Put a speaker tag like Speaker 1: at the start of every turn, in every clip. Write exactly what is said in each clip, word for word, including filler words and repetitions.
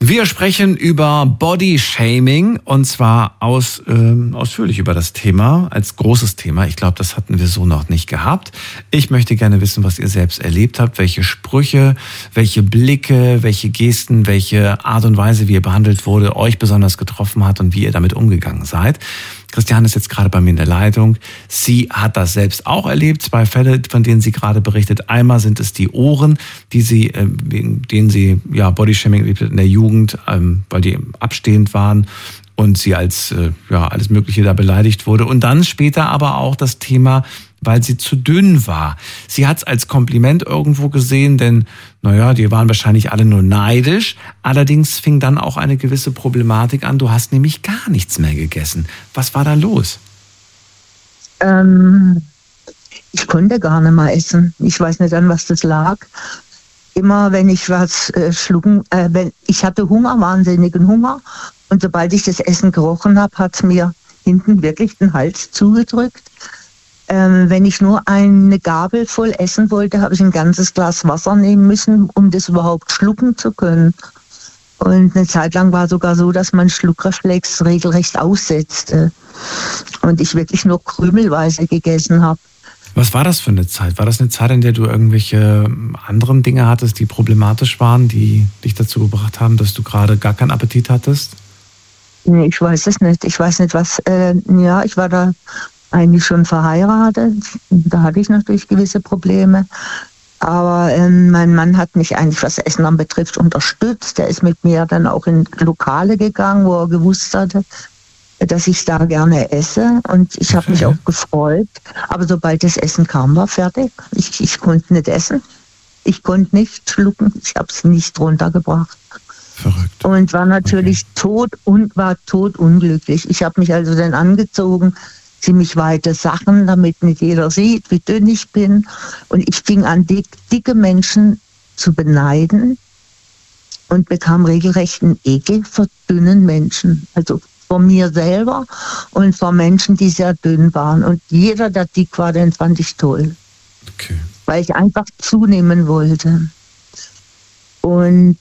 Speaker 1: Wir sprechen über Body-Shaming und zwar aus, ähm, ausführlich über das Thema, als großes Thema. Ich glaube, das hatten wir so noch nicht gehabt. Ich möchte gerne wissen, was ihr selbst erlebt habt, welche Sprüche, welche Blicke, welche Gesten, welche Art und Weise, wie ihr behandelt wurde, euch besonders getroffen hat und wie ihr damit umgegangen seid. Christiane ist jetzt gerade bei mir in der Leitung. Sie hat das selbst auch erlebt. Zwei Fälle, von denen sie gerade berichtet. Einmal sind es die Ohren, die sie, äh, wegen denen sie ja Bodyshaming erlebt hat in der Jugend, ähm, weil die abstehend waren und sie als äh, ja alles Mögliche da beleidigt wurde. Und dann später aber auch das Thema, weil sie zu dünn war. Sie hat es als Kompliment irgendwo gesehen, denn naja, die waren wahrscheinlich alle nur neidisch. Allerdings fing dann auch eine gewisse Problematik an. Du hast nämlich gar nichts mehr gegessen. Was war da los?
Speaker 2: Ähm, ich konnte gar nicht mehr essen. Ich weiß nicht, an was das lag. Immer wenn ich was äh, schlucken, äh, wenn ich hatte Hunger, wahnsinnigen Hunger. Und sobald ich das Essen gerochen habe, hat es mir hinten wirklich den Hals zugedrückt. Ähm, wenn ich nur eine Gabel voll essen wollte, habe ich ein ganzes Glas Wasser nehmen müssen, um das überhaupt schlucken zu können. Und eine Zeit lang war sogar so, dass mein Schluckreflex regelrecht aussetzte und ich wirklich nur krümelweise gegessen habe.
Speaker 1: Was war das für eine Zeit? War das eine Zeit, in der du irgendwelche anderen Dinge hattest, die problematisch waren, die dich dazu gebracht haben, dass du gerade gar keinen Appetit hattest?
Speaker 2: Nee, ich weiß es nicht. Ich weiß nicht, was. Äh, ja, ich war da eigentlich schon verheiratet. Da hatte ich natürlich gewisse Probleme. Aber ähm, mein Mann hat mich eigentlich, was Essen anbetrifft, unterstützt. Der ist mit mir dann auch in Lokale gegangen, wo er gewusst hatte, dass ich da gerne esse. Und ich habe mich auch gefreut. Aber sobald das Essen kam, war fertig. Ich, ich konnte nicht essen. Ich konnte nicht schlucken. Ich habe es nicht runtergebracht.
Speaker 1: Verrückt.
Speaker 2: Und war natürlich okay. tot und war totunglücklich. Ich habe mich also dann angezogen, ziemlich weite Sachen, damit nicht jeder sieht, wie dünn ich bin. Und ich fing an, dick, dicke Menschen zu beneiden und bekam regelrecht einen Ekel vor dünnen Menschen. Also vor mir selber und vor Menschen, die sehr dünn waren. Und jeder, der dick war, den fand ich toll.
Speaker 1: Okay.
Speaker 2: Weil ich einfach zunehmen wollte. Und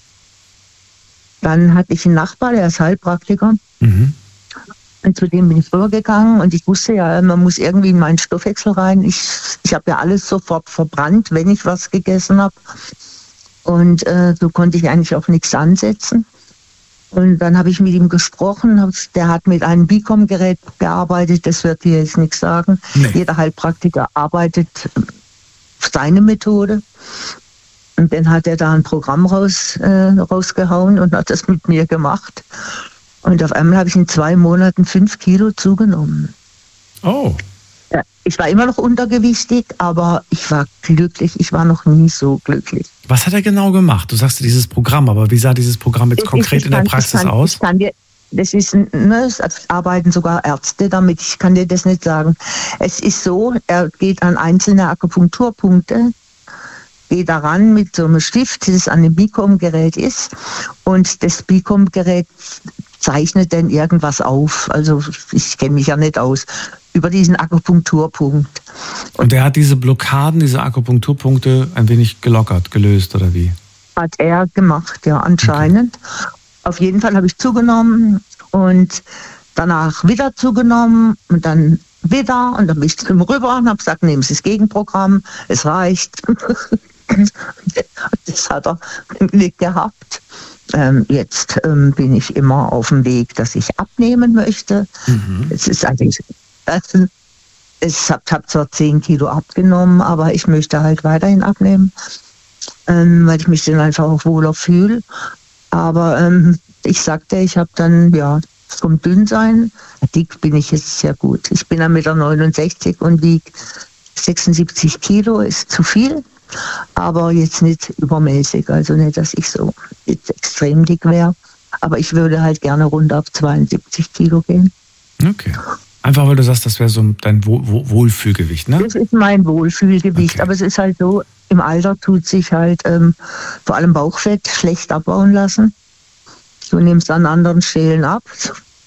Speaker 2: dann hatte ich einen Nachbar, der ist Heilpraktiker. Mhm. Und zu dem bin ich rübergegangen und ich wusste ja, man muss irgendwie in meinen Stoffwechsel rein. Ich, ich habe ja alles sofort verbrannt, wenn ich was gegessen habe. Und äh, so konnte ich eigentlich auch nichts ansetzen. Und dann habe ich mit ihm gesprochen. Der hat mit einem Bicom-Gerät gearbeitet, das wird dir jetzt nichts sagen. Nee. Jeder Heilpraktiker arbeitet auf seine Methode. Und dann hat er da ein Programm raus, äh, rausgehauen und hat das mit mir gemacht. Und auf einmal habe ich in zwei Monaten fünf Kilo zugenommen.
Speaker 1: Oh.
Speaker 2: Ja, ich war immer noch untergewichtig, aber ich war glücklich. Ich war noch nie so glücklich.
Speaker 1: Was hat er genau gemacht? Du sagst dieses Programm, aber wie sah dieses Programm jetzt ich, konkret ich in kann, der Praxis
Speaker 2: kann,
Speaker 1: aus?
Speaker 2: Ich kann dir, das ist, ne, es arbeiten sogar Ärzte damit. Ich kann dir das nicht sagen. Es ist so, er geht an einzelne Akupunkturpunkte, geht daran mit so einem Stift, das an dem Bicom-Gerät ist. Und das Bicom-Gerät zeichnet dann irgendwas auf. Also ich kenne mich ja nicht aus. Über diesen Akupunkturpunkt.
Speaker 1: Und, Und der hat diese Blockaden, diese Akupunkturpunkte ein wenig gelockert, gelöst oder wie?
Speaker 2: Hat er gemacht, ja, anscheinend. Okay. Auf jeden Fall habe ich zugenommen und danach wieder zugenommen und dann wieder und dann bin ich zum Rüber und habe gesagt, nehmen Sie das Gegenprogramm, es reicht. Das hat er nicht gehabt. Ähm, jetzt ähm, bin ich immer auf dem Weg, dass ich abnehmen möchte. Mhm. Es ist eigentlich, also, ich habe hab zwar zehn Kilo abgenommen, aber ich möchte halt weiterhin abnehmen, ähm, weil ich mich dann einfach auch wohler fühle. Aber ähm, ich sagte, ich habe dann, ja, vom Dünnsein, dick bin ich jetzt sehr gut. Ich bin eins Komma neunundsechzig Meter und wiege sechsundsiebzig Kilo, ist zu viel. Aber jetzt nicht übermäßig, also nicht, dass ich so jetzt extrem dick wäre. Aber ich würde halt gerne runter auf zweiundsiebzig Kilo gehen.
Speaker 1: Okay. Einfach weil du sagst, das wäre so dein Wohlfühlgewicht, ne?
Speaker 2: Das ist mein Wohlfühlgewicht, okay. Aber es ist halt so, im Alter tut sich halt ähm, vor allem Bauchfett schlecht abbauen lassen. Du nimmst an anderen Stellen ab.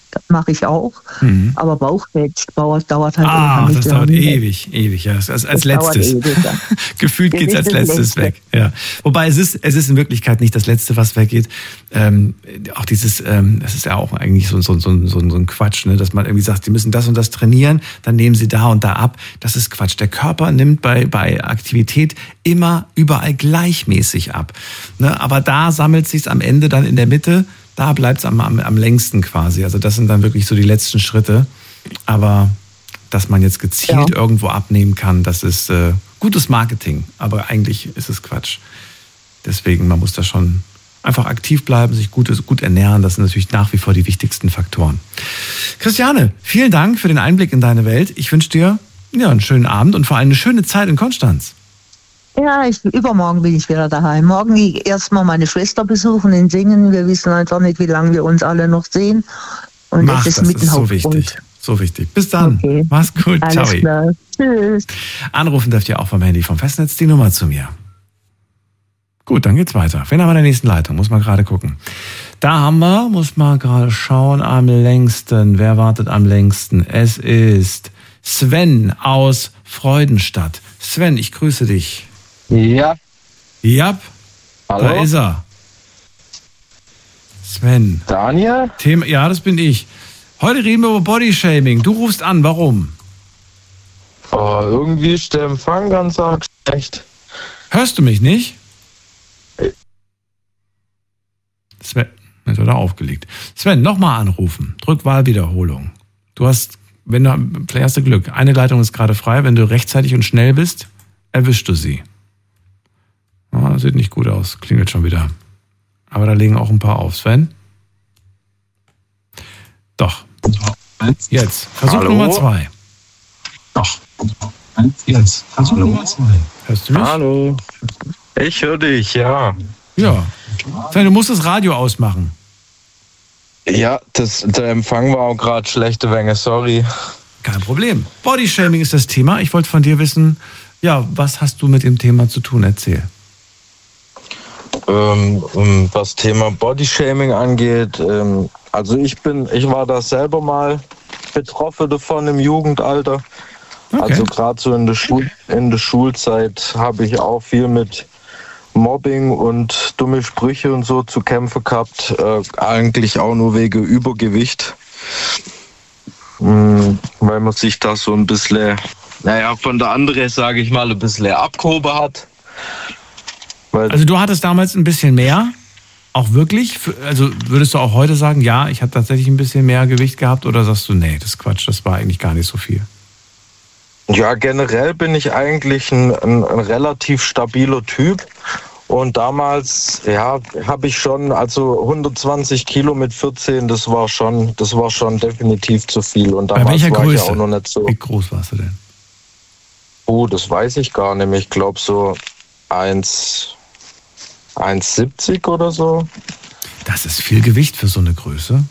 Speaker 2: mache ich auch. Mhm. Aber Bauchfett dauert, dauert halt
Speaker 1: ah, das dauert ewig, ewig. Ja. Als, als das letztes. Ewig, ja. Gefühlt geht es als letztes Letzte. weg. Ja. Wobei es ist, es ist in Wirklichkeit nicht das Letzte, was weggeht. Ähm, auch dieses, ähm, das ist ja auch eigentlich so, so, so, so, so ein Quatsch, ne? Dass man irgendwie sagt, Sie müssen das und das trainieren, dann nehmen Sie da und da ab. Das ist Quatsch. Der Körper nimmt bei, bei Aktivität immer überall gleichmäßig ab. Ne? Aber da sammelt sich's am Ende dann in der Mitte. Da bleibt es am, am, am längsten quasi. Also das sind dann wirklich so die letzten Schritte. Aber dass man jetzt gezielt ja. irgendwo abnehmen kann, das ist äh, gutes Marketing. Aber eigentlich ist es Quatsch. Deswegen, man muss da schon einfach aktiv bleiben, sich gut, gut ernähren. Das sind natürlich nach wie vor die wichtigsten Faktoren. Christiane, vielen Dank für den Einblick in deine Welt. Ich wünsche dir ja, einen schönen Abend und vor allem eine schöne Zeit in Konstanz.
Speaker 2: Ja, ich, übermorgen bin ich wieder daheim. Morgen gehe ich erstmal meine Schwester besuchen in Singen. Wir wissen einfach nicht, wie lange wir uns alle noch sehen. Und
Speaker 1: Mach, das ist, das ist so wichtig. So wichtig. Bis dann. Okay. Mach's gut.
Speaker 2: Alles Ciao. Klar. Tschüss.
Speaker 1: Anrufen dürft ihr auch vom Handy vom Festnetz die Nummer zu mir. Gut, dann geht's weiter. Wen haben wir in der nächsten Leitung? Muss man gerade gucken. Da haben wir, muss man gerade schauen, am längsten. Wer wartet am längsten? Es ist Sven aus Freudenstadt. Sven, ich grüße dich.
Speaker 3: Ja.
Speaker 1: Ja.
Speaker 3: Hallo.
Speaker 1: Da ist er. Sven.
Speaker 3: Daniel?
Speaker 1: Thema, ja, das bin ich. Heute reden wir über Bodyshaming. Du rufst an, warum?
Speaker 3: Oh, irgendwie ist der Empfang ganz arg schlecht.
Speaker 1: Hörst du mich nicht? Sven, jetzt hat er aufgelegt. Sven, nochmal anrufen. Drück Wahlwiederholung. Du hast, wenn du, vielleicht hast du Glück. Eine Leitung ist gerade frei. Wenn du rechtzeitig und schnell bist, erwischst du sie. Oh, sieht nicht gut aus. Klingelt schon wieder. Aber da legen auch ein paar auf. Sven? Doch. Jetzt. Versuch
Speaker 3: Hallo?
Speaker 1: Nummer zwei.
Speaker 4: Doch. Jetzt. Versuch
Speaker 3: Hallo?
Speaker 4: Nummer zwei.
Speaker 1: Hörst du mich?
Speaker 3: Hallo. Ich höre dich, ja.
Speaker 1: Ja. Sven, du musst das Radio ausmachen.
Speaker 3: Ja, das, der Empfang war auch gerade schlechte Menge, sorry.
Speaker 1: Kein Problem. Bodyshaming ist das Thema. Ich wollte von dir wissen, ja, was hast du mit dem Thema zu tun? Erzähl.
Speaker 3: Ähm, was Thema Bodyshaming angeht, ähm, also ich bin, ich war da selber mal betroffen davon im Jugendalter. Okay. Also gerade so in der, Schul- in der Schulzeit habe ich auch viel mit Mobbing und dumme Sprüche und so zu kämpfen gehabt. Äh, eigentlich auch nur wegen Übergewicht. Mhm, weil man sich da so ein bisschen, naja, von der anderen, sage ich mal, ein bisschen abgehoben hat. Weil
Speaker 1: Also du hattest damals ein bisschen mehr, auch wirklich? Also würdest du auch heute sagen, ja, ich habe tatsächlich ein bisschen mehr Gewicht gehabt, oder sagst du, nee, das ist Quatsch, das war eigentlich gar nicht so viel?
Speaker 3: Ja, generell bin ich eigentlich ein, ein, ein relativ stabiler Typ. Und damals, ja, habe ich schon, also hundertzwanzig Kilo mit vierzehn, das war schon, das war schon definitiv zu viel. Und damals
Speaker 1: Bei welcher
Speaker 3: war
Speaker 1: Größe?
Speaker 3: ich auch noch nicht so.
Speaker 1: Wie groß warst du denn?
Speaker 3: Oh, das weiß ich gar nicht. Ich glaube so eins siebzig oder so.
Speaker 1: Das ist viel Gewicht für so eine Größe.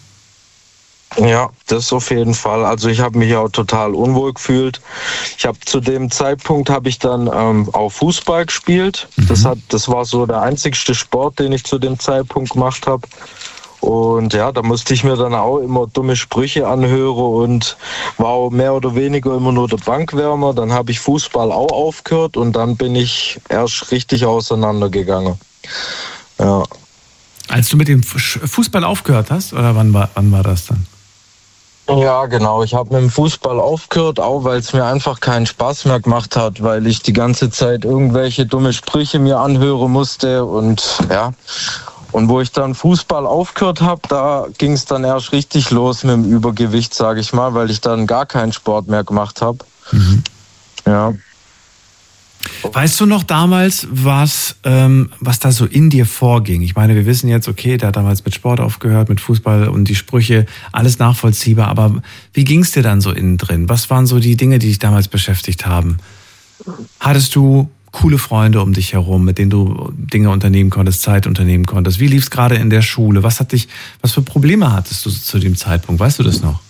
Speaker 3: Ja, das auf jeden Fall. Also ich habe mich auch total unwohl gefühlt. Ich habe zu dem Zeitpunkt habe ich dann ähm, auch Fußball gespielt. Mhm. Das hat, das war so der einzigste Sport, den ich zu dem Zeitpunkt gemacht habe. Und ja, da musste ich mir dann auch immer dumme Sprüche anhören und war auch mehr oder weniger immer nur der Bankwärmer. Dann habe ich Fußball auch aufgehört und dann bin ich erst richtig auseinandergegangen. Ja.
Speaker 1: Als du mit dem Fußball aufgehört hast, oder wann war, wann war das dann?
Speaker 3: Ja, genau. Ich habe mit dem Fußball aufgehört, auch weil es mir einfach keinen Spaß mehr gemacht hat, weil ich die ganze Zeit irgendwelche dumme Sprüche mir anhören musste und ja. Und wo ich dann Fußball aufgehört habe, da ging es dann erst richtig los mit dem Übergewicht, sage ich mal, weil ich dann gar keinen Sport mehr gemacht habe. Mhm. Ja.
Speaker 1: Weißt du noch damals, was, ähm, was da so in dir vorging? Ich meine, wir wissen jetzt, okay, der hat damals mit Sport aufgehört, mit Fußball und die Sprüche, alles nachvollziehbar. Aber wie ging es dir dann so innen drin? Was waren so die Dinge, die dich damals beschäftigt haben? Hattest du coole Freunde um dich herum, mit denen du Dinge unternehmen konntest, Zeit unternehmen konntest? Wie lief es gerade in der Schule? Was hat dich, was für Probleme hattest du zu dem Zeitpunkt? Weißt du das noch?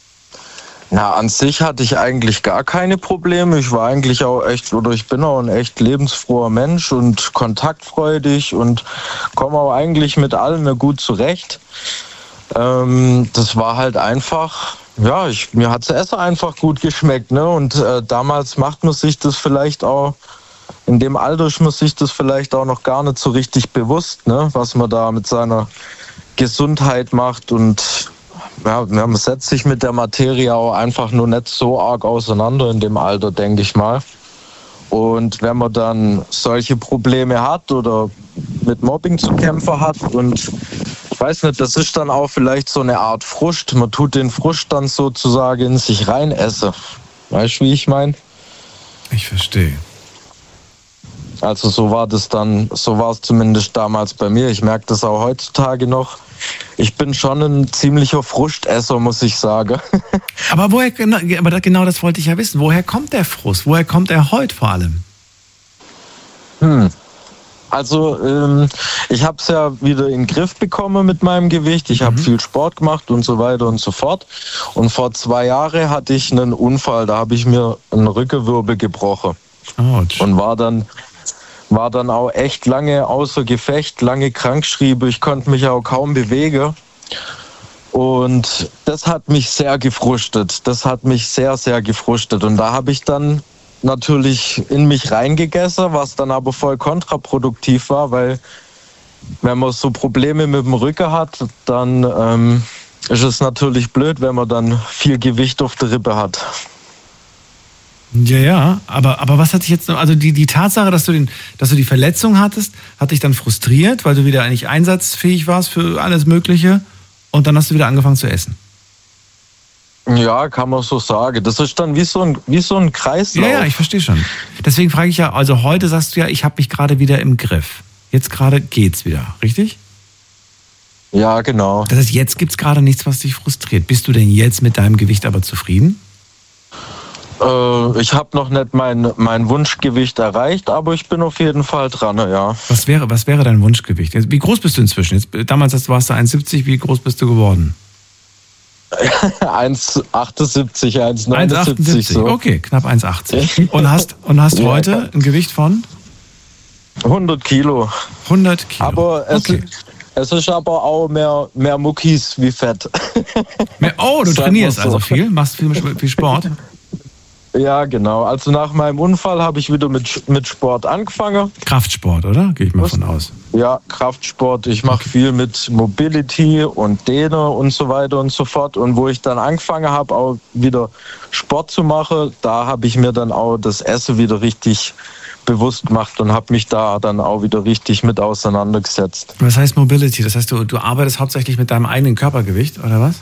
Speaker 3: Na, an sich hatte ich eigentlich gar keine Probleme. Ich war eigentlich auch echt, oder ich bin auch ein echt lebensfroher Mensch und kontaktfreudig und komme auch eigentlich mit allem gut zurecht. Ähm, das war halt einfach, ja, ich, mir hat das Essen einfach gut geschmeckt, ne? Und äh, damals macht man sich das vielleicht auch, in dem Alter ist man sich das vielleicht auch noch gar nicht so richtig bewusst, ne? Was man da mit seiner Gesundheit macht. Und ja, man setzt sich mit der Materie auch einfach nur nicht so arg auseinander in dem Alter, denke ich mal. Und wenn man dann solche Probleme hat oder mit Mobbing zu kämpfen hat und ich weiß nicht, das ist dann auch vielleicht so eine Art Frust. Man tut den Frust dann sozusagen in sich rein essen. Weißt du, wie ich meine?
Speaker 1: Ich verstehe.
Speaker 3: Also so war das dann, so war es zumindest damals bei mir. Ich merke das auch heutzutage noch. Ich bin schon ein ziemlicher Frustesser, muss ich sagen.
Speaker 1: Aber woher, aber genau das wollte ich ja wissen. Woher kommt der Frust? Woher kommt er heute vor allem?
Speaker 3: Hm. Also ähm, ich habe es ja wieder in den Griff bekommen mit meinem Gewicht. Ich habe mhm. viel Sport gemacht und so weiter und so fort. Und vor zwei Jahren hatte ich einen Unfall. Da habe ich mir einen Rückenwirbel gebrochen. Ouch. Und war dann... war dann auch echt lange außer Gefecht, lange krankgeschrieben. Ich konnte mich auch kaum bewegen. Und das hat mich sehr gefrustet. Das hat mich sehr, sehr gefrustet. Und da habe ich dann natürlich in mich reingegessen, was dann aber voll kontraproduktiv war, weil wenn man so Probleme mit dem Rücken hat, dann ähm, ist es natürlich blöd, wenn man dann viel Gewicht auf der Rippe hat.
Speaker 1: Ja, ja, aber, aber was hat dich jetzt, also die, die Tatsache, dass du, den, dass du die Verletzung hattest, hat dich dann frustriert, weil du wieder eigentlich einsatzfähig warst für alles Mögliche und dann hast du wieder angefangen zu essen?
Speaker 3: Ja, kann man so sagen. Das ist dann wie so ein, wie so ein Kreislauf.
Speaker 1: Ja, ja, ich verstehe schon. Deswegen frage ich ja, also heute sagst du ja, ich habe mich gerade wieder im Griff. Jetzt gerade geht's wieder, richtig?
Speaker 3: Ja, genau.
Speaker 1: Das heißt, jetzt gibt's gerade nichts, was dich frustriert. Bist du denn jetzt mit deinem Gewicht aber zufrieden?
Speaker 3: Äh, ich habe noch nicht mein, mein Wunschgewicht erreicht, aber ich bin auf jeden Fall dran, ja.
Speaker 1: Was wäre, was wäre dein Wunschgewicht? Wie groß bist du inzwischen? Jetzt, damals warst du eins Komma siebzig, wie groß bist du geworden?
Speaker 3: eins Komma achtundsiebzig, eins Komma
Speaker 1: neunundsiebzig. eins Komma achtundsiebzig, so. Okay, knapp eins Komma achtzig. Und hast, und hast ja. heute ein Gewicht von?
Speaker 3: hundert Kilo.
Speaker 1: hundert Kilo.
Speaker 3: Aber es,
Speaker 1: okay.
Speaker 3: es ist aber auch mehr, mehr Muckis wie Fett.
Speaker 1: Mehr, oh, du trainierst so. Also viel? Machst viel, viel Sport?
Speaker 3: Ja, genau. Also nach meinem Unfall habe ich wieder mit, mit Sport angefangen.
Speaker 1: Kraftsport, oder? Gehe ich mal von aus.
Speaker 3: Ja, Kraftsport. Ich mache viel mit Mobility und Dehne und so weiter und so fort. Und wo ich dann angefangen habe, auch wieder Sport zu machen, da habe ich mir dann auch das Essen wieder richtig bewusst gemacht und habe mich da dann auch wieder richtig mit auseinandergesetzt.
Speaker 1: Was heißt Mobility? Das heißt, du, du arbeitest hauptsächlich mit deinem eigenen Körpergewicht, oder was?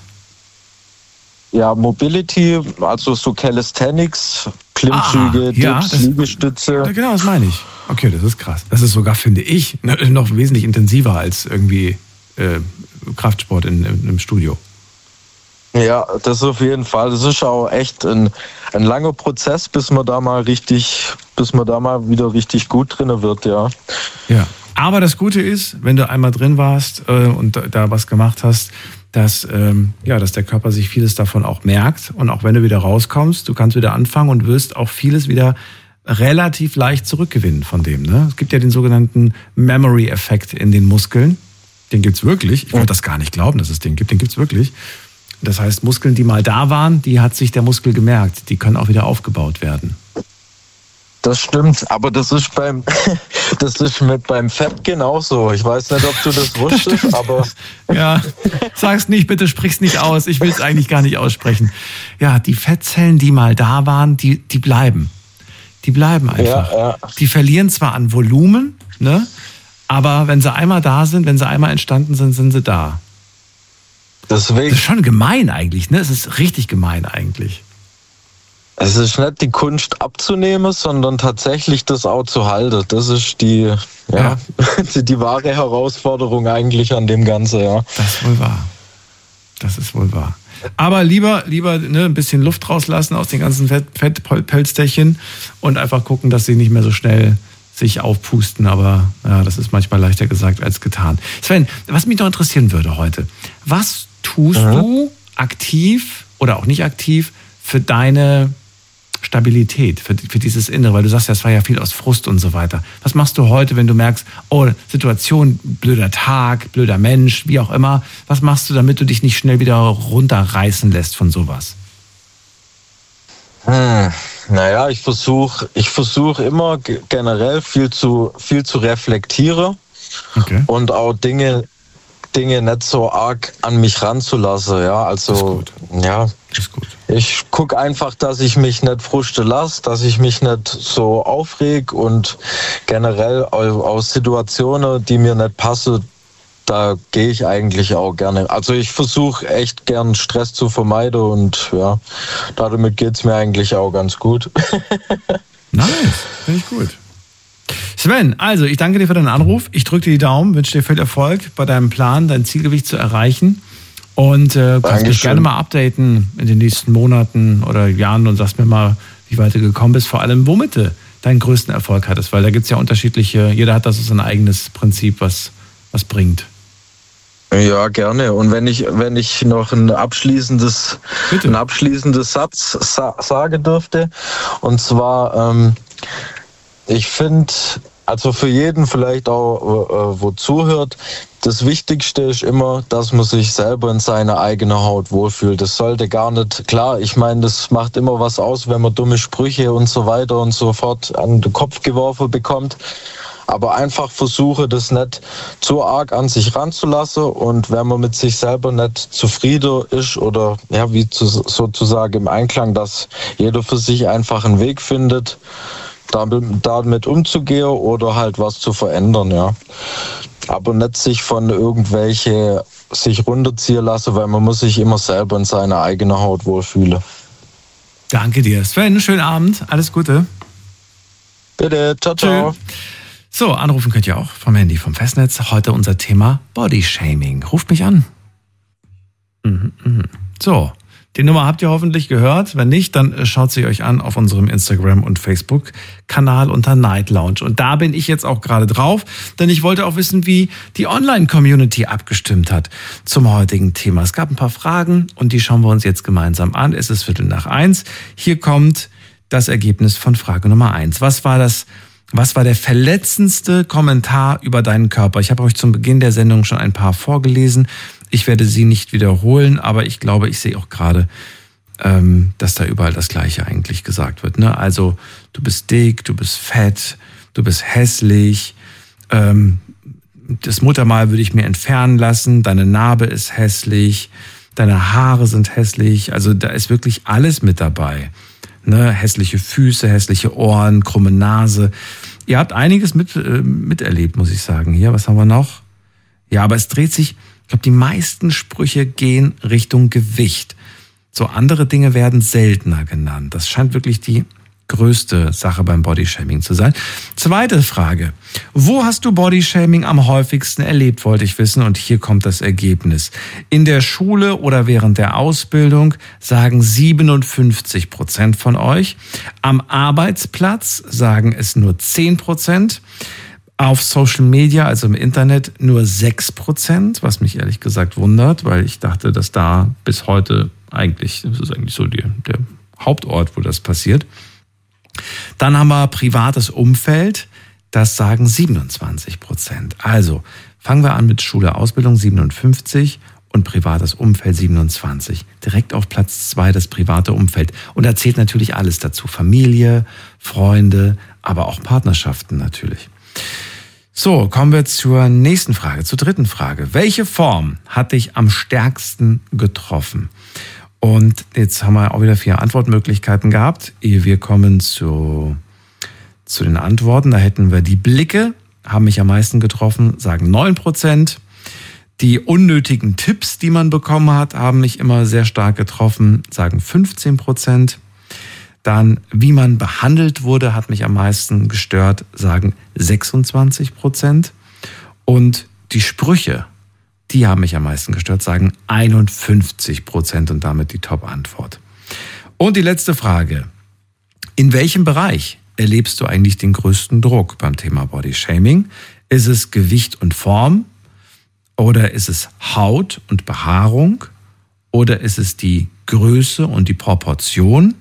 Speaker 3: Ja, Mobility, also so Calisthenics, Klimmzüge, ah, ja, Dips, das, Liegestütze.
Speaker 1: Ja, genau, das meine ich. Okay, das ist krass. Das ist sogar, finde ich, noch wesentlich intensiver als irgendwie äh, Kraftsport in, in, im Studio.
Speaker 3: Ja, das auf jeden Fall. Das ist auch echt ein, ein langer Prozess, bis man da mal richtig, bis man da mal wieder richtig gut drin wird, ja.
Speaker 1: Ja, aber das Gute ist, wenn du einmal drin warst äh, und da, da was gemacht hast, dass, ähm, ja, dass der Körper sich vieles davon auch merkt und auch wenn du wieder rauskommst, du kannst wieder anfangen und wirst auch vieles wieder relativ leicht zurückgewinnen von dem. Ne? Es gibt ja den sogenannten Memory-Effekt in den Muskeln. Den gibt's wirklich. Ich wollte das gar nicht glauben, dass es den gibt. Den gibt's wirklich. Das heißt, Muskeln, die mal da waren, die hat sich der Muskel gemerkt. Die können auch wieder aufgebaut werden.
Speaker 3: Das stimmt, aber das ist beim das ist mit beim Fett genauso. Ich weiß nicht, ob du das wusstest, das aber
Speaker 1: ja, sag's nicht, bitte sprich's nicht aus. Ich will es eigentlich gar nicht aussprechen. Ja, die Fettzellen, die mal da waren, die die bleiben. Die bleiben einfach. Ja, ja. Die verlieren zwar an Volumen, ne? Aber wenn sie einmal da sind, wenn sie einmal entstanden sind, sind sie da.
Speaker 3: Deswegen.
Speaker 1: Das ist schon gemein eigentlich, ne? Es ist richtig gemein eigentlich.
Speaker 3: Es ist nicht die Kunst abzunehmen, sondern tatsächlich das auch zu halten. Das ist die, ja, ja. die, die wahre Herausforderung eigentlich an dem Ganzen, ja.
Speaker 1: Das ist wohl wahr. Das ist wohl wahr. Aber lieber, lieber ne, ein bisschen Luft rauslassen aus den ganzen Fett, Fettpölsterchen und einfach gucken, dass sie nicht mehr so schnell sich aufpusten. Aber ja, das ist manchmal leichter gesagt als getan. Sven, was mich noch interessieren würde heute, was tust mhm. du aktiv oder auch nicht aktiv für deine Stabilität, für, für dieses Innere? Weil du sagst ja, es war ja viel aus Frust und so weiter. Was machst du heute, wenn du merkst, oh, Situation, blöder Tag, blöder Mensch, wie auch immer. Was machst du, damit du dich nicht schnell wieder runterreißen lässt von sowas?
Speaker 3: Hm, naja, ich versuche ich versuch immer g- generell viel zu, viel zu reflektieren
Speaker 1: Okay.
Speaker 3: und auch Dinge, Dinge nicht so arg an mich ranzulassen. Ja, also, ja,
Speaker 1: Ist gut.
Speaker 3: ich gucke einfach, dass ich mich nicht frusten lasse, dass ich mich nicht so aufreg und generell au- aus Situationen, die mir nicht passen, da gehe ich eigentlich auch gerne. Also ich versuche echt gern Stress zu vermeiden und ja, damit geht es mir eigentlich auch ganz gut.
Speaker 1: Nice, finde ich gut. Sven, also ich danke dir für deinen Anruf. Ich drücke dir die Daumen, wünsche dir viel Erfolg bei deinem Plan, dein Zielgewicht zu erreichen. Und äh, kannst mich gerne mal updaten in den nächsten Monaten oder Jahren und sagst mir mal, wie weit du gekommen bist. Vor allem, womit du deinen größten Erfolg hattest. Weil da gibt es ja unterschiedliche, jeder hat da so sein eigenes Prinzip, was, was bringt.
Speaker 3: Ja, gerne. Und wenn ich, wenn ich noch ein abschließendes,
Speaker 1: Bitte.
Speaker 3: ein abschließendes Satz sa- sagen dürfte, und zwar, ähm, ich finde, also für jeden vielleicht auch, äh, wo zuhört, das Wichtigste ist immer, dass man sich selber in seiner eigenen Haut wohlfühlt. Das sollte gar nicht, klar, ich meine, das macht immer was aus, wenn man dumme Sprüche und so weiter und so fort an den Kopf geworfen bekommt. Aber einfach versuche, das nicht zu arg an sich ranzulassen. Und wenn man mit sich selber nicht zufrieden ist oder ja, wie zu, sozusagen im Einklang, dass jeder für sich einfach einen Weg findet, damit, damit umzugehen oder halt was zu verändern, ja. Aber nicht sich von irgendwelche sich runterziehen lassen, weil man muss sich immer selber in seiner eigenen Haut wohlfühlen.
Speaker 1: Danke dir. Sven, schönen Abend. Alles Gute.
Speaker 3: Bitte, ciao, ciao.
Speaker 1: Tschö. So, anrufen könnt ihr auch vom Handy, vom Festnetz. Heute unser Thema Bodyshaming. Ruft mich an. Mhm, mhm. So, die Nummer habt ihr hoffentlich gehört. Wenn nicht, dann schaut sie euch an auf unserem Instagram- und Facebook-Kanal unter Night Lounge. Und da bin ich jetzt auch gerade drauf, denn ich wollte auch wissen, wie die Online-Community abgestimmt hat zum heutigen Thema. Es gab ein paar Fragen und die schauen wir uns jetzt gemeinsam an. Es ist Viertel nach eins. Hier kommt das Ergebnis von Frage Nummer eins. Was war das Was war der verletzendste Kommentar über deinen Körper? Ich habe euch zum Beginn der Sendung schon ein paar vorgelesen. Ich werde sie nicht wiederholen, aber ich glaube, ich sehe auch gerade, ähm, dass da überall das Gleiche eigentlich gesagt wird. Ne? Also du bist dick, du bist fett, du bist hässlich, ähm, das Muttermal würde ich mir entfernen lassen, deine Narbe ist hässlich, deine Haare sind hässlich. Also da ist wirklich alles mit dabei. Ne, hässliche Füße, hässliche Ohren, krumme Nase. Ihr habt einiges mit, äh, miterlebt, muss ich sagen. Hier, was haben wir noch? Ja, aber es dreht sich, ich glaube, die meisten Sprüche gehen Richtung Gewicht. So andere Dinge werden seltener genannt. Das scheint wirklich die größte Sache beim Bodyshaming zu sein. Zweite Frage. Wo hast du Bodyshaming am häufigsten erlebt, wollte ich wissen. Und hier kommt das Ergebnis. In der Schule oder während der Ausbildung sagen siebenundfünfzig Prozent von euch. Am Arbeitsplatz sagen es nur zehn Prozent. Auf Social Media, also im Internet, nur sechs Prozent, was mich ehrlich gesagt wundert, weil ich dachte, dass da bis heute eigentlich, das ist eigentlich so die, der Hauptort, wo das passiert. Dann haben wir privates Umfeld, das sagen siebenundzwanzig Prozent. Also fangen wir an mit Schule, Ausbildung siebenundfünfzig und privates Umfeld siebenundzwanzig. Direkt auf Platz zwei das private Umfeld. Und da zählt natürlich alles dazu. Familie, Freunde, aber auch Partnerschaften natürlich. So, kommen wir zur nächsten Frage, zur dritten Frage. Welche Form hat dich am stärksten getroffen? Und jetzt haben wir auch wieder vier Antwortmöglichkeiten gehabt. Ehe wir kommen zu, zu den Antworten, da hätten wir die Blicke, haben mich am meisten getroffen, sagen neun Prozent. Die unnötigen Tipps, die man bekommen hat, haben mich immer sehr stark getroffen, sagen fünfzehn Prozent. Dann, wie man behandelt wurde, hat mich am meisten gestört, sagen sechsundzwanzig Prozent. Und die Sprüche, die haben mich am meisten gestört, sagen einundfünfzig Prozent und damit die Top-Antwort. Und die letzte Frage. In welchem Bereich erlebst du eigentlich den größten Druck beim Thema Bodyshaming? Ist es Gewicht und Form? Oder ist es Haut und Behaarung? Oder ist es die Größe und die Proportion?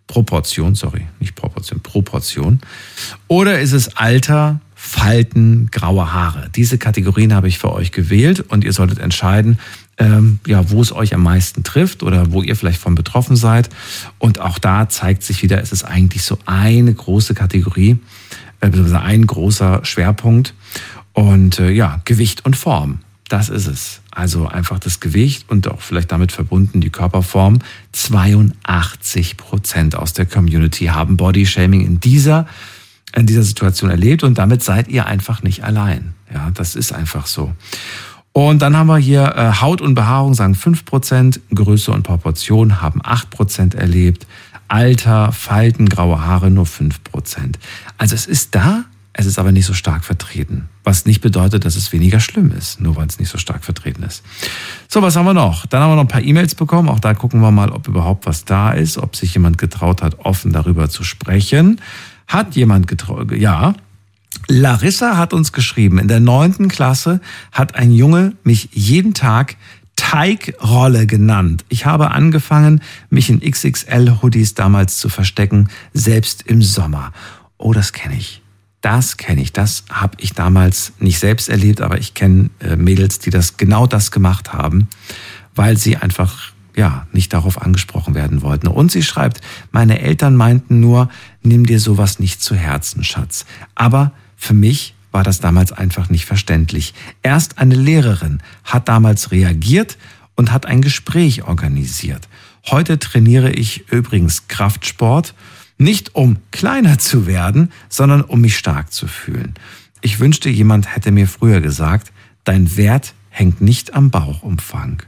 Speaker 1: Proportion, sorry, nicht Proportion, Proportion. Oder ist es Alter, Falten, graue Haare? Diese Kategorien habe ich für euch gewählt und ihr solltet entscheiden, ähm, ja, wo es euch am meisten trifft oder wo ihr vielleicht von betroffen seid. Und auch da zeigt sich wieder, es ist eigentlich so eine große Kategorie, äh, beziehungsweise ein großer Schwerpunkt. Und äh, ja, Gewicht und Form, das ist es. Also einfach das Gewicht und auch vielleicht damit verbunden die Körperform. zweiundachtzig Prozent aus der Community haben Bodyshaming in dieser, in dieser Situation erlebt und damit seid ihr einfach nicht allein. Ja, das ist einfach so. Und dann haben wir hier äh, Haut und Behaarung, sagen fünf Prozent, Größe und Proportion haben acht Prozent erlebt, Alter, Falten, graue Haare nur fünf Prozent. Also es ist da, es ist aber nicht so stark vertreten. Was nicht bedeutet, dass es weniger schlimm ist, nur weil es nicht so stark vertreten ist. So, was haben wir noch? Dann haben wir noch ein paar E-Mails bekommen. Auch da gucken wir mal, ob überhaupt was da ist, ob sich jemand getraut hat, offen darüber zu sprechen. Hat jemand getraut? Ja. Larissa hat uns geschrieben, in der neunten Klasse hat ein Junge mich jeden Tag Teigrolle genannt. Ich habe angefangen, mich in X X L-Hoodies damals zu verstecken, selbst im Sommer. Oh, das kenne ich. Das kenne ich. Das habe ich damals nicht selbst erlebt, aber ich kenne äh, Mädels, die das genau das gemacht haben, weil sie einfach ja nicht darauf angesprochen werden wollten. Und sie schreibt, meine Eltern meinten nur, nimm dir sowas nicht zu Herzen, Schatz. Aber für mich war das damals einfach nicht verständlich. Erst eine Lehrerin hat damals reagiert und hat ein Gespräch organisiert. Heute trainiere ich übrigens Kraftsport, nicht um kleiner zu werden, sondern um mich stark zu fühlen. Ich wünschte, jemand hätte mir früher gesagt, dein Wert hängt nicht am Bauchumfang.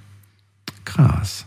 Speaker 1: Krass.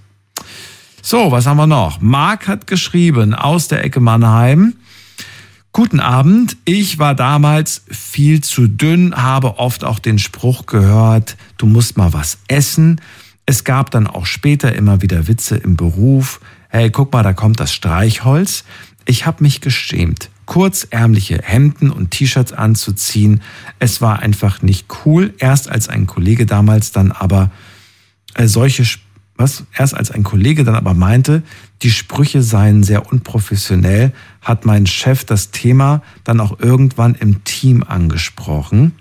Speaker 1: So, was haben wir noch? Marc hat geschrieben aus der Ecke Mannheim. Guten Abend, ich war damals viel zu dünn, habe oft auch den Spruch gehört, du musst mal was essen. Es gab dann auch später immer wieder Witze im Beruf. Hey, guck mal, da kommt das Streichholz. Ich habe mich geschämt, kurzärmliche Hemden und T-Shirts anzuziehen. Es war einfach nicht cool. Erst als ein Kollege damals dann aber äh, solche, was? Erst als ein Kollege dann aber meinte, die Sprüche seien sehr unprofessionell, hat mein Chef das Thema dann auch irgendwann im Team angesprochen.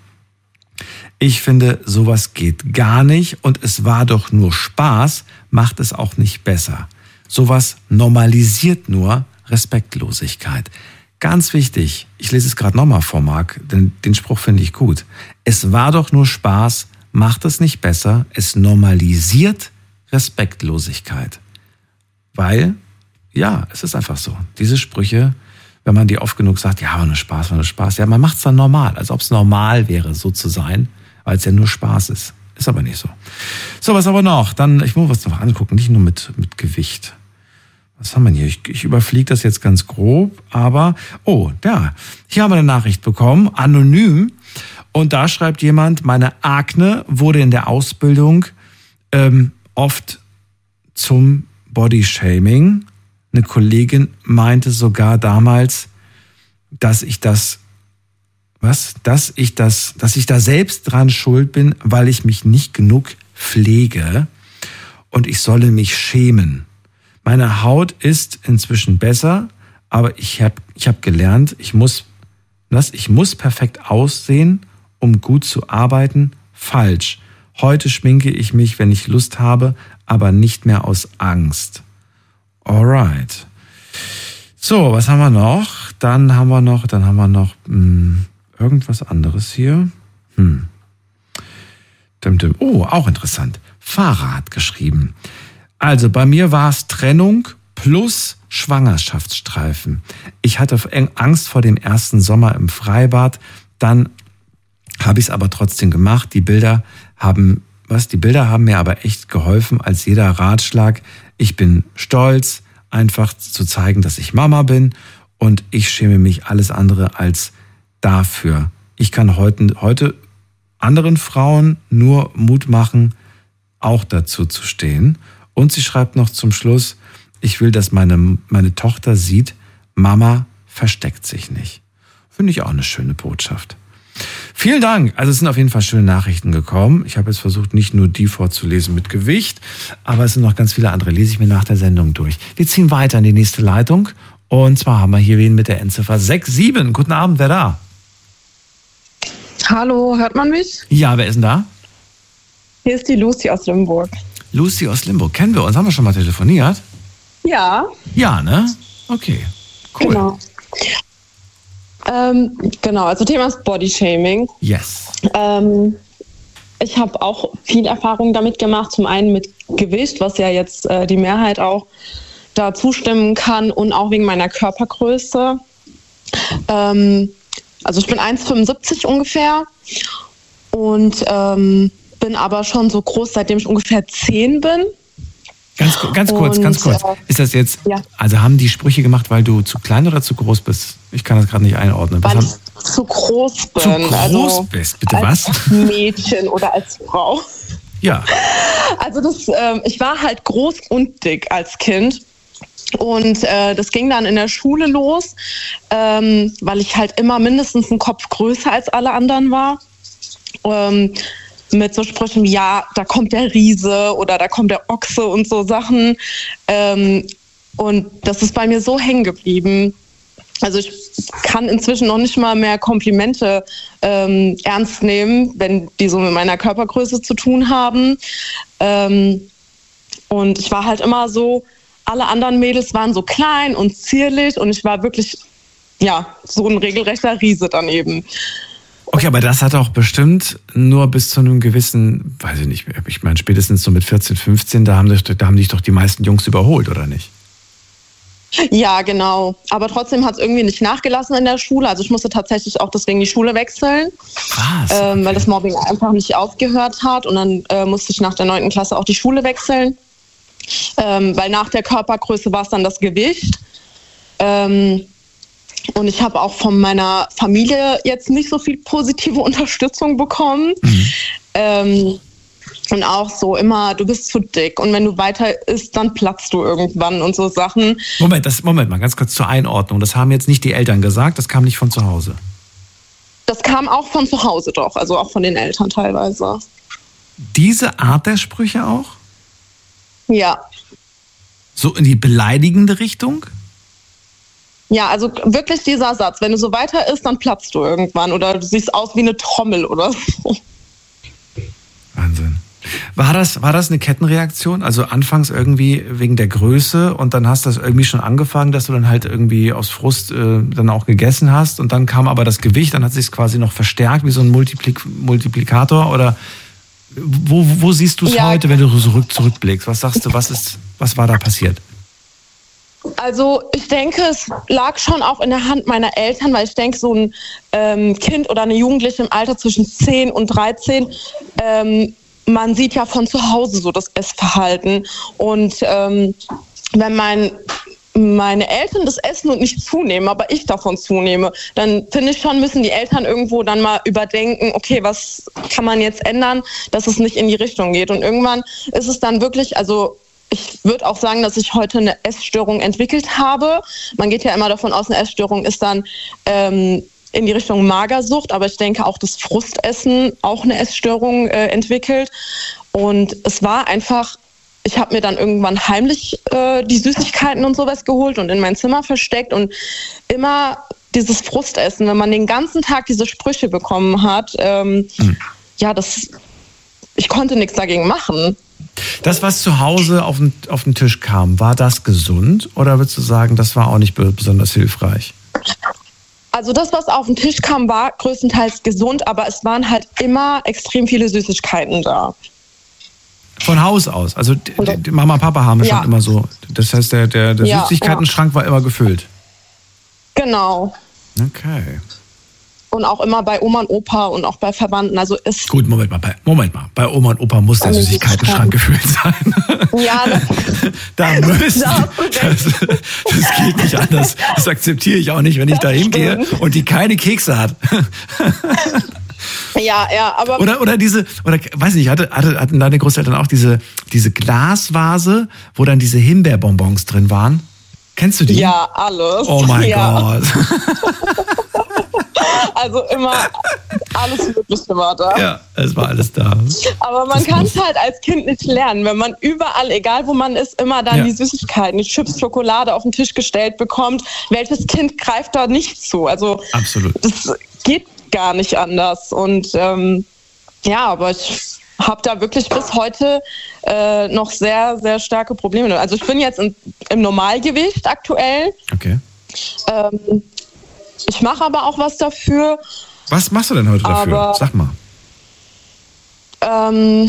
Speaker 1: Ich finde, sowas geht gar nicht und es war doch nur Spaß, macht es auch nicht besser. Sowas normalisiert nur Respektlosigkeit. Ganz wichtig, ich lese es gerade nochmal vor, Marc, denn den Spruch finde ich gut. Es war doch nur Spaß, macht es nicht besser, es normalisiert Respektlosigkeit. Weil, ja, es ist einfach so. Diese Sprüche, wenn man die oft genug sagt, ja, war nur Spaß, war nur Spaß, ja, man macht es dann normal, als ob es normal wäre, so zu sein, weil es ja nur Spaß ist. Ist aber nicht so. So, was aber noch? Dann, ich muss was noch angucken, nicht nur mit, mit Gewicht. Was haben wir hier? Ich, ich überfliege das jetzt ganz grob, aber, oh, ja, hier haben wir eine Nachricht bekommen, anonym. Und da schreibt jemand, meine Akne wurde in der Ausbildung ähm, oft zum Bodyshaming. Eine Kollegin meinte sogar damals, dass ich das, was, dass ich das, dass ich da selbst dran schuld bin, weil ich mich nicht genug pflege und ich solle mich schämen. Meine Haut ist inzwischen besser, aber ich habe ich hab gelernt, ich muss, was, ich muss perfekt aussehen, um gut zu arbeiten. Falsch. Heute schminke ich mich, wenn ich Lust habe, aber nicht mehr aus Angst. Alright. So, was haben wir noch? Dann haben wir noch, dann haben wir noch mh, irgendwas anderes hier. Hm. Dim, dim. Oh, auch interessant. Farah hat geschrieben. Also bei mir war es Trennung plus Schwangerschaftsstreifen. Ich hatte Angst vor dem ersten Sommer im Freibad. Dann habe ich es aber trotzdem gemacht. Die Bilder haben, was? Die Bilder haben mir aber echt geholfen als jeder Ratschlag. Ich bin stolz, einfach zu zeigen, dass ich Mama bin und ich schäme mich alles andere als dafür. Ich kann heute, heute anderen Frauen nur Mut machen, auch dazu zu stehen. Und sie schreibt noch zum Schluss, ich will, dass meine, meine Tochter sieht, Mama versteckt sich nicht. Finde ich auch eine schöne Botschaft. Vielen Dank. Also es sind auf jeden Fall schöne Nachrichten gekommen. Ich habe jetzt versucht, nicht nur die vorzulesen mit Gewicht, aber es sind noch ganz viele andere. Lese ich mir nach der Sendung durch. Wir ziehen weiter in die nächste Leitung Und zwar haben wir hier wen mit der Endziffer sechs sieben. Guten Abend, wer da?
Speaker 5: Hallo, hört man mich?
Speaker 1: Ja, wer ist denn da?
Speaker 5: Hier ist die Lucy aus Limburg.
Speaker 1: Lucy aus Limburg. Kennen wir uns? Haben wir schon mal telefoniert?
Speaker 5: Ja.
Speaker 1: Ja, ne? Okay, cool.
Speaker 5: Genau. Ähm, genau, also Thema ist Bodyshaming.
Speaker 1: Yes.
Speaker 5: Ähm, ich habe auch viel Erfahrung damit gemacht. Zum einen mit Gewicht, was ja jetzt äh, die Mehrheit auch da zustimmen kann, und auch wegen meiner Körpergröße. Ähm, also ich bin eins Komma fünfundsiebzig ungefähr und ähm, bin aber schon so groß, seitdem ich ungefähr zehn bin.
Speaker 1: Ganz, ganz kurz,
Speaker 5: und,
Speaker 1: ganz kurz.
Speaker 5: Äh,
Speaker 1: ist das jetzt,
Speaker 5: ja.
Speaker 1: also haben die Sprüche gemacht, weil du zu klein oder zu groß bist? Ich kann das gerade nicht einordnen. Was
Speaker 5: weil
Speaker 1: haben,
Speaker 5: ich zu groß bin.
Speaker 1: zu groß
Speaker 5: also
Speaker 1: bist, bitte
Speaker 5: als
Speaker 1: was?
Speaker 5: Mädchen oder als Frau.
Speaker 1: Ja.
Speaker 5: Also das, ähm, ich war halt groß und dick als Kind. Und äh, das ging dann in der Schule los, ähm, weil ich halt immer mindestens einen Kopf größer als alle anderen war. Ähm, mit so Sprüchen wie, ja, da kommt der Riese oder da kommt der Ochse und so Sachen. Ähm, und das ist bei mir so hängen geblieben. Also ich kann inzwischen noch nicht mal mehr Komplimente ähm, ernst nehmen, wenn die so mit meiner Körpergröße zu tun haben. Ähm, und ich war halt immer so, alle anderen Mädels waren so klein und zierlich und ich war wirklich, ja, so ein regelrechter Riese daneben.
Speaker 1: Okay, aber das hat auch bestimmt nur bis zu einem gewissen, weiß ich nicht, ich meine spätestens so mit vierzehn, fünfzehn, da haben, dich, da haben dich doch die meisten Jungs überholt, oder nicht?
Speaker 5: Ja, genau. Aber trotzdem hat es irgendwie nicht nachgelassen in der Schule. Also ich musste tatsächlich auch deswegen die Schule wechseln,
Speaker 1: Was?
Speaker 5: ähm,
Speaker 1: Okay.
Speaker 5: weil das Mobbing einfach nicht aufgehört hat. Und dann äh, musste ich nach der neunten Klasse auch die Schule wechseln, ähm, weil nach der Körpergröße war es dann das Gewicht. Ähm, und ich habe auch von meiner Familie jetzt nicht so viel positive Unterstützung bekommen. Mhm. Ähm, Und auch so immer, du bist zu dick und wenn du weiter isst, dann platzt du irgendwann und so Sachen.
Speaker 1: Moment, das, Moment mal, ganz kurz zur Einordnung. Das haben jetzt nicht die Eltern gesagt, das kam nicht von zu Hause.
Speaker 5: Das kam auch von zu Hause doch, also auch von den Eltern teilweise.
Speaker 1: Diese Art der Sprüche auch?
Speaker 5: Ja.
Speaker 1: So in die beleidigende Richtung?
Speaker 5: Ja, also wirklich dieser Satz, wenn du so weiter isst, dann platzt du irgendwann oder du siehst aus wie eine Trommel oder so.
Speaker 1: Wahnsinn. War das, war das eine Kettenreaktion? Also anfangs irgendwie wegen der Größe und dann hast du das irgendwie schon angefangen, dass du dann halt irgendwie aus Frust äh, dann auch gegessen hast und dann kam aber das Gewicht, dann hat sich es quasi noch verstärkt wie so ein Multiplik- Multiplikator oder wo, wo siehst du es ja heute, wenn du zurück, zurückblickst? Was sagst du, was ist, was war da passiert?
Speaker 5: Also ich denke, es lag schon auch in der Hand meiner Eltern, weil ich denke, so ein ähm, Kind oder eine Jugendliche im Alter zwischen zehn und dreizehn, ähm, man sieht ja von zu Hause so das Essverhalten. Und ähm, wenn mein, meine Eltern das essen und nicht zunehmen, aber ich davon zunehme, dann finde ich schon, müssen die Eltern irgendwo dann mal überdenken, okay, was kann man jetzt ändern, dass es nicht in die Richtung geht. Und irgendwann ist es dann wirklich, also ich würde auch sagen, dass ich heute eine Essstörung entwickelt habe. Man geht ja immer davon aus, eine Essstörung ist dann ähm, in die Richtung Magersucht, aber ich denke auch das Frustessen auch eine Essstörung äh, entwickelt. Und es war einfach, ich habe mir dann irgendwann heimlich äh, die Süßigkeiten und sowas geholt und in mein Zimmer versteckt und immer dieses Frustessen, wenn man den ganzen Tag diese Sprüche bekommen hat, ähm, hm. ja, das, ich konnte nichts dagegen machen.
Speaker 1: Das, was zu Hause auf den, auf den Tisch kam, war das gesund oder würdest du sagen, das war auch nicht besonders hilfreich?
Speaker 5: Also das, was auf den Tisch kam, war größtenteils gesund, aber es waren halt immer extrem viele Süßigkeiten da.
Speaker 1: Von Haus aus? Also die, die Mama und Papa haben ja schon immer so, das heißt, der, der, der ja, Süßigkeitenschrank ja. war immer gefüllt?
Speaker 5: Genau.
Speaker 1: Okay.
Speaker 5: Und auch immer bei Oma und Opa und auch bei Verwandten. Also ist
Speaker 1: Gut, Moment mal, bei, Moment mal. Bei Oma und Opa muss der Süßigkeitenschrank gefüllt sein.
Speaker 5: Ja, das,
Speaker 1: da müssen, das, das geht nicht anders. Das akzeptiere ich auch nicht, wenn ich da hingehe und die keine Kekse hat.
Speaker 5: Ja, ja, aber...
Speaker 1: Oder, oder diese, oder weiß nicht, hatte, hatte, hatten deine Großeltern auch diese, diese Glasvase, wo dann diese Himbeerbonbons drin waren? Kennst du die?
Speaker 5: Ja, alles.
Speaker 1: Oh mein
Speaker 5: ja.
Speaker 1: Gott.
Speaker 5: Also immer, Alles Mögliche war da.
Speaker 1: Ja, es war alles da.
Speaker 5: Aber man kann es halt als Kind nicht lernen, wenn man überall, egal wo man ist, immer dann
Speaker 1: ja.
Speaker 5: die Süßigkeiten, die Chips, Schokolade auf den Tisch gestellt bekommt. Welches Kind greift da nicht zu? Also
Speaker 1: absolut.
Speaker 5: Das geht gar nicht anders. Und ähm, ja, aber ich habe da wirklich bis heute äh, noch sehr, sehr starke Probleme. Also ich bin jetzt in, im Normalgewicht aktuell.
Speaker 1: Okay.
Speaker 5: Ähm, ich mache aber auch was dafür.
Speaker 1: Was machst du denn heute dafür?
Speaker 5: Aber,
Speaker 1: Sag mal.
Speaker 5: Ähm,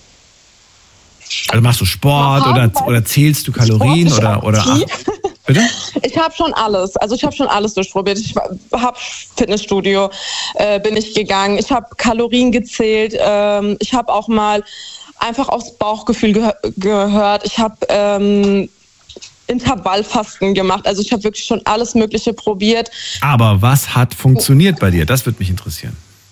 Speaker 1: also machst du Sport oder, oder zählst du Kalorien oder, oder ach, bitte?
Speaker 5: Ich habe schon alles. Also ich habe schon alles durchprobiert. Ich habe Fitnessstudio, äh, bin ich gegangen. Ich habe Kalorien gezählt. Ähm, ich habe auch mal einfach aufs Bauchgefühl ge- gehört. Ich habe ähm, Intervallfasten gemacht. Also ich habe wirklich schon alles Mögliche probiert.
Speaker 1: Aber was hat funktioniert bei dir? Das würde mich interessieren.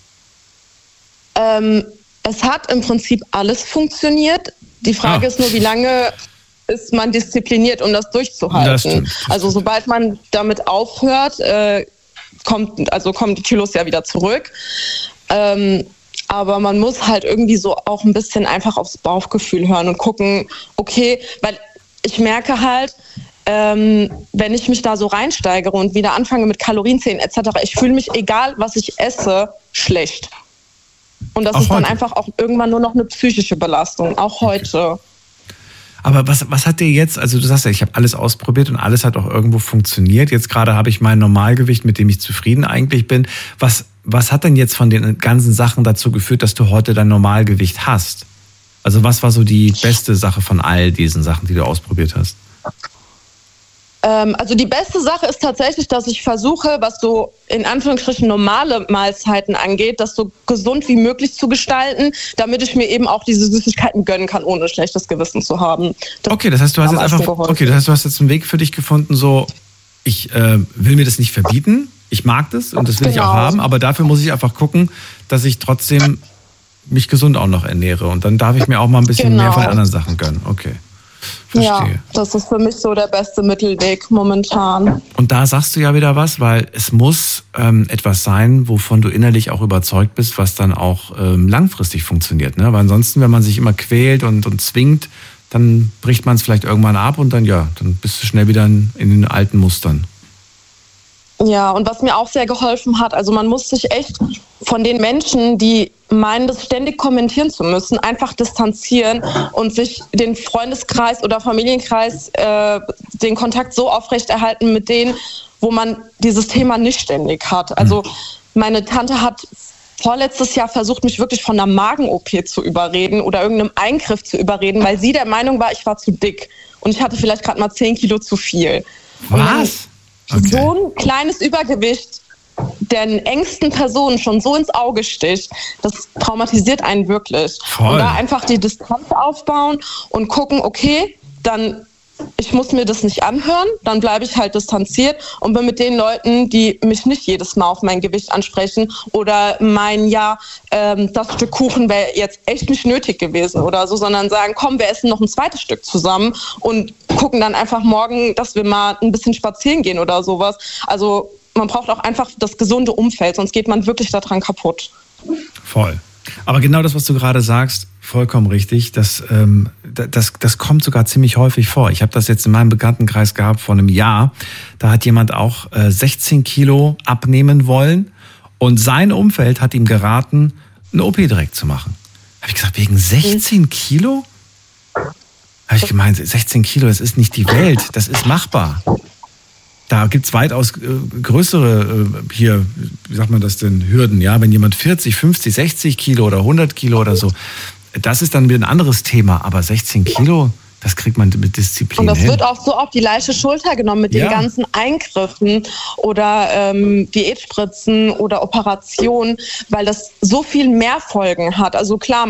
Speaker 5: Ähm, es hat im Prinzip alles funktioniert. Die Frage
Speaker 1: ah.
Speaker 5: ist nur, wie lange ist man diszipliniert, um das durchzuhalten. Das stimmt, das also sobald man damit aufhört, äh, kommt, also kommen die Kilos ja wieder zurück. Ähm, aber man muss halt irgendwie so auch ein bisschen einfach aufs Bauchgefühl hören und gucken, okay, weil ich merke halt, ähm, wenn ich mich da so reinsteigere und wieder anfange mit Kalorienzählen et cetera, ich fühle mich, egal was ich esse, schlecht. Und das auch ist dann heute. Einfach auch irgendwann nur noch eine psychische Belastung, auch heute.
Speaker 1: Okay. Aber was, was hat dir jetzt, also du sagst ja, ich habe alles ausprobiert und alles hat auch irgendwo funktioniert. Jetzt gerade habe ich mein Normalgewicht, mit dem ich zufrieden eigentlich bin. Was, was hat denn jetzt von den ganzen Sachen dazu geführt, dass du heute dein Normalgewicht hast? Also was war so die beste Sache von all diesen Sachen, die du ausprobiert hast?
Speaker 5: Ähm, also die beste Sache ist tatsächlich, dass ich versuche, was so in Anführungsstrichen normale Mahlzeiten angeht, das so gesund wie möglich zu gestalten, damit ich mir eben auch diese Süßigkeiten gönnen kann, ohne schlechtes Gewissen zu haben. Das
Speaker 1: okay, das heißt, du hast jetzt einfach, okay, das heißt, du hast jetzt einen Weg für dich gefunden, so, ich äh, will mir das nicht verbieten, ich mag das und das will genau. ich auch haben, aber dafür muss ich einfach gucken, dass ich trotzdem mich gesund auch noch ernähre und dann darf ich mir auch mal ein bisschen genau. mehr von den anderen Sachen gönnen. Okay. Verstehe.
Speaker 5: Ja, das ist für mich so der beste Mittelweg momentan.
Speaker 1: Und da sagst du ja wieder was, weil es muss ähm, etwas sein, wovon du innerlich auch überzeugt bist, was dann auch ähm, langfristig funktioniert. Ne? Weil ansonsten, wenn man sich immer quält und, und zwingt, dann bricht man es vielleicht irgendwann ab und dann ja, dann bist du schnell wieder in, in den alten Mustern.
Speaker 5: Ja, und was mir auch sehr geholfen hat, also man muss sich echt von den Menschen, die meinen, das ständig kommentieren zu müssen, einfach distanzieren und sich den Freundeskreis oder Familienkreis, äh, den Kontakt so aufrechterhalten mit denen, wo man dieses Thema nicht ständig hat. Also meine Tante hat vorletztes Jahr versucht, mich wirklich von einer Magen-O P zu überreden oder irgendeinem Eingriff zu überreden, weil sie der Meinung war, ich war zu dick und ich hatte vielleicht gerade mal zehn Kilo zu viel.
Speaker 1: Was?
Speaker 5: Okay. So ein kleines Übergewicht den engsten Personen schon so ins Auge sticht, das traumatisiert einen wirklich. Voll. Und da einfach die Distanz aufbauen und gucken, okay, dann ich muss mir das nicht anhören, dann bleibe ich halt distanziert und bin mit den Leuten, die mich nicht jedes Mal auf mein Gewicht ansprechen oder meinen, ja, ähm, das Stück Kuchen wäre jetzt echt nicht nötig gewesen oder so, sondern sagen, komm, wir essen noch ein zweites Stück zusammen und gucken dann einfach morgen, dass wir mal ein bisschen spazieren gehen oder sowas. Also man braucht auch einfach das gesunde Umfeld, sonst geht man wirklich daran kaputt.
Speaker 1: Voll. Aber genau das, was du gerade sagst, vollkommen richtig. Das, ähm, das, das kommt sogar ziemlich häufig vor. Ich habe das jetzt in meinem Bekanntenkreis gehabt vor einem Jahr. Da hat jemand auch äh, sechzehn Kilo abnehmen wollen und sein Umfeld hat ihm geraten, eine O P direkt zu machen. Habe ich gesagt, wegen sechzehn Kilo? Habe ich gemeint, sechzehn Kilo, das ist nicht die Welt, das ist machbar. Da gibt's weitaus äh, größere, äh, hier, wie sagt man das denn, Hürden, ja, wenn jemand vierzig, fünfzig, sechzig Kilo oder hundert Kilo oder so, das ist dann wieder ein anderes Thema, aber sechzehn Kilo, das kriegt man mit Disziplin hin.
Speaker 5: Und das hin. Wird auch so auf die leichte Schulter genommen mit ja. den ganzen Eingriffen oder ähm, Diätspritzen oder Operationen, weil das so viel mehr Folgen hat. Also klar,